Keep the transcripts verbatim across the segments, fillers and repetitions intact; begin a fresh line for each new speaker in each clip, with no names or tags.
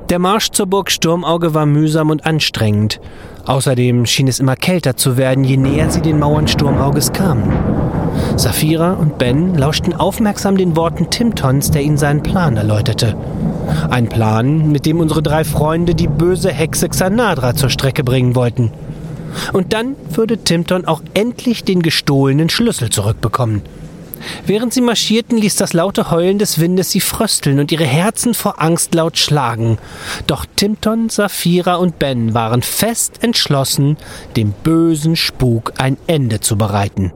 Der Marsch zur Burg Sturmauge war mühsam und anstrengend. Außerdem schien es immer kälter zu werden, je näher sie den Mauern Sturmauges kamen. Saphira und Ben lauschten aufmerksam den Worten Timtons, der ihnen seinen Plan erläuterte. Ein Plan, mit dem unsere drei Freunde die böse Hexe Xanadra zur Strecke bringen wollten. Und dann würde Timton auch endlich den gestohlenen Schlüssel zurückbekommen. Während sie marschierten, ließ das laute Heulen des Windes sie frösteln und ihre Herzen vor Angst laut schlagen. Doch Timton, Saphira und Ben waren fest entschlossen, dem bösen Spuk ein Ende zu bereiten.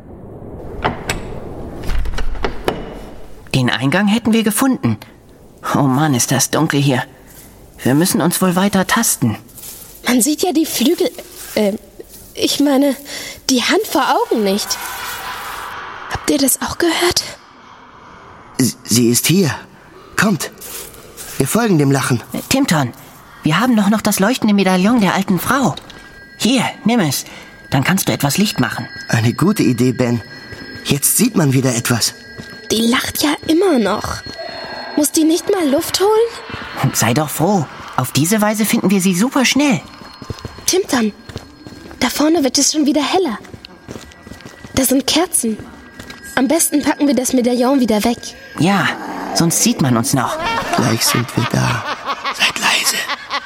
Den Eingang hätten wir gefunden. Oh Mann, ist das dunkel hier. Wir müssen uns wohl weiter tasten.
Man sieht ja die Flügel... Äh, ich meine, die Hand vor Augen nicht. Habt ihr das auch gehört?
Sie ist hier. Kommt. Wir folgen dem Lachen.
Timton, wir haben doch noch das leuchtende Medaillon der alten Frau. Hier, nimm es. Dann kannst du etwas Licht machen.
Eine gute Idee, Ben. Jetzt sieht man wieder etwas.
Die lacht ja immer noch. Muss die nicht mal Luft holen?
Sei doch froh. Auf diese Weise finden wir sie super schnell.
Timton, da vorne wird es schon wieder heller. Da sind Kerzen. Am besten packen wir das Medaillon wieder weg.
Ja, sonst sieht man uns noch.
Gleich sind wir da. Seid leise.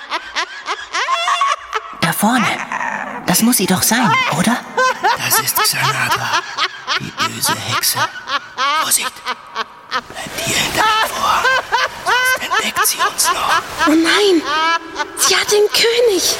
Da vorne. Das muss sie doch sein, oder?
Das ist Xanadra, die böse Hexe. Vorsicht! Bleibt hier hinter dem Vorhang, sonst entdeckt sie uns noch.
Oh nein! Sie hat den König!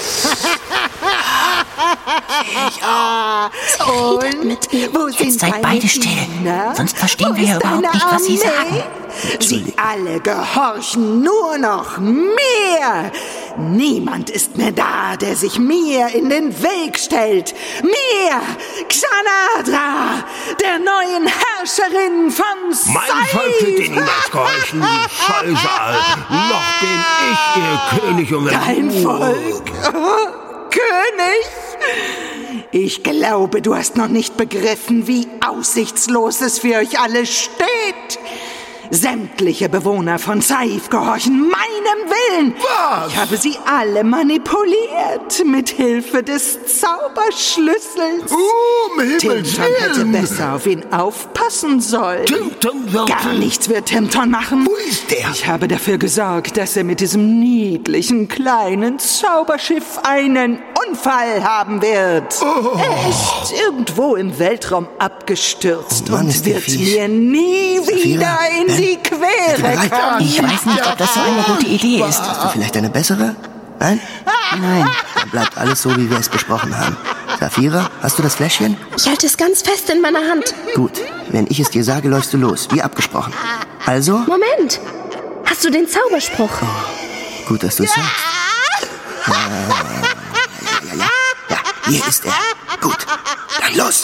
Sehe ich auch.
Sie redet mit ihm.
Wo sind
Jetzt seid beide still,
Kinder?
sonst verstehen
Wo
wir ja
ist
überhaupt
deine
nicht, was sie
Armee?
sagen.
Sie alle gehorchen nur noch mir. Niemand ist mehr da, der sich mir in den Weg stellt. Mir, Xanadra, der neuen Herrscherin von Saif.
Mein Volk wird dir niemals gehorchen, du Scheusal. Noch bin ich ihr König und
Dein Volk? Oh, König? Ich glaube, du hast noch nicht begriffen, wie aussichtslos es für euch alle steht. Sämtliche Bewohner von Saif gehorchen meinem Willen.
Was?
Ich habe sie alle manipuliert mit Hilfe des Zauberschlüssels.
Um Himmels
Timton hätte
Willen.
besser auf ihn aufpassen sollen.
Timton wird...
Gar nichts wird Timton machen.
Wo ist der?
Ich habe dafür gesorgt, dass er mit diesem niedlichen kleinen Zauberschiff einen Unfall haben wird.
Oh.
Er ist irgendwo im Weltraum abgestürzt
Oh Mann,
und
ist der
wird
fies.
mir nie
Saphira,
wieder in
Ben,
die Quere
bereit?
kommen.
Ich weiß nicht, ob das so eine gute Idee ist.
Hast du vielleicht eine bessere? Nein?
Nein.
Dann bleibt alles so, wie wir es besprochen haben. Saphira, hast du das Fläschchen?
Ich halte es ganz fest in meiner Hand.
Gut. Wenn ich es dir sage, läufst du los. Wie abgesprochen. Also?
Moment! Hast du den Zauberspruch?
Gut, dass du es sagst. Ja, ja, ja, ja. Ja, hier ist er. Gut. Dann los.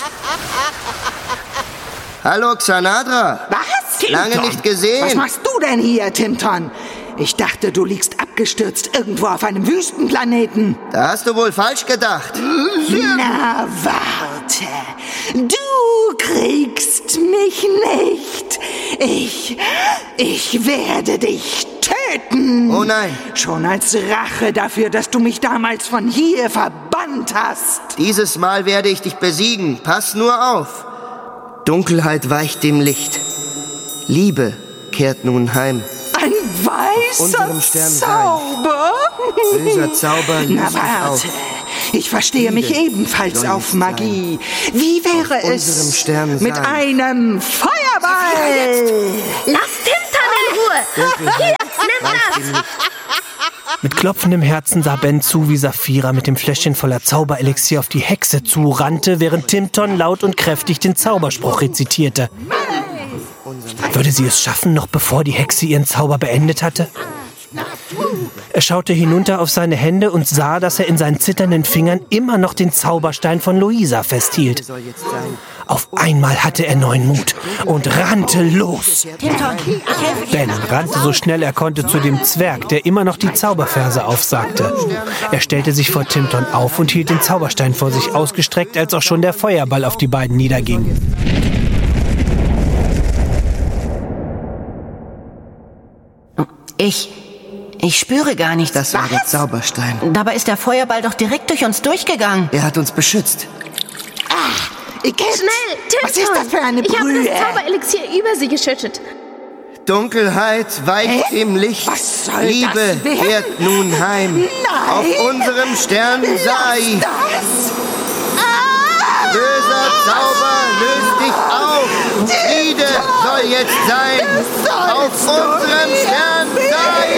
Hallo, Xanadra.
Was?
Lange nicht gesehen.
Was machst du denn hier, Timton? Ich dachte, du liegst abgestürzt irgendwo auf einem Wüstenplaneten.
Da hast du wohl falsch gedacht.
Na, warte. Du kriegst mich nicht. Ich, ich werde dich töten.
Oh nein.
Schon als Rache dafür, dass du mich damals von hier verbannt hast.
Dieses Mal werde ich dich besiegen. Pass nur auf. Dunkelheit weicht dem Licht. Liebe kehrt nun heim.
Ein
unserem
weißer
Sternreich.
Zauber?
Böser Zauber löst
Na
sich auf.
warte, ich verstehe mich
Liebe
ebenfalls
soll
auf
nicht
Magie. Wie wäre
Auf unserem
es
Stern
mit
sein.
einem Feuerball?
Lass Timton in Ruhe! Hier, nimm
Weicht
das!
dem Licht.
Mit klopfendem Herzen sah Ben zu, wie Saphira mit dem Fläschchen voller Zauberelixier auf die Hexe zurannte, während Timton laut und kräftig den Zauberspruch rezitierte. Würde sie es schaffen, noch bevor die Hexe ihren Zauber beendet hatte? Er schaute hinunter auf seine Hände und sah, dass er in seinen zitternden Fingern immer noch den Zauberstein von Luisa festhielt.
Soll jetzt sein.
Auf einmal hatte er neuen Mut und rannte los.
Timton, ich helfe dir.
Ben rannte so schnell er konnte zu dem Zwerg, der immer noch die Zauberverse aufsagte. Er stellte sich vor Timton auf und hielt den Zauberstein vor sich ausgestreckt, als auch schon der Feuerball auf die beiden niederging.
Ich, Ich spüre gar nichts.
Das war der Zauberstein.
Dabei ist der Feuerball doch direkt durch uns durchgegangen.
Er hat uns beschützt.
Ah, Igitt.
Schnell, Tilton!
Was ist das für eine
Ich habe
Brühe?
das Zauberelixier über sie geschüttet.
Dunkelheit weicht
Hä?
dem Licht.
Was soll
Liebe
das werden?
kehrt nun heim.
Nein.
Auf unserem Stern sei.
Das!
Böser Zauber, löst dich auf. Friede soll jetzt sein. Auf unserem Stern sei.